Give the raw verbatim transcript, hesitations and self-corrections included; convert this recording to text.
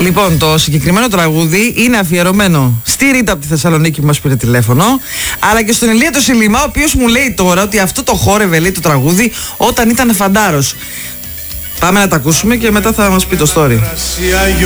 Λοιπόν, το συγκεκριμένο τραγούδι είναι αφιερωμένο στη Ρίτα από τη Θεσσαλονίκη που μας πήρε τηλέφωνο, αλλά και στον Ηλία το Σιλίμα, ο οποίος μου λέει τώρα ότι αυτό το χόρευε, λέει, το τραγούδι όταν ήταν φαντάρος. Πάμε να τα ακούσουμε και μετά θα μας πει το story.